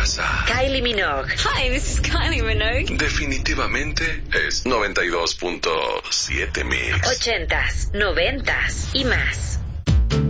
casa. Kylie Minogue. Hi, this is Kylie Minogue. Definitivamente es 92.7 Mix. 80s, 90s y más.